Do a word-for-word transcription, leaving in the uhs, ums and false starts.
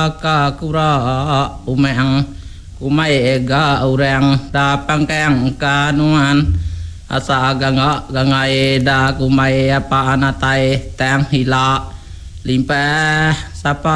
กากุระอุเมงกุไม่กาอุเรงดาปังแกงกานุอันอาสากังะกังไงดากุไม่ปานาไตแตงหิลาลิมเปสัป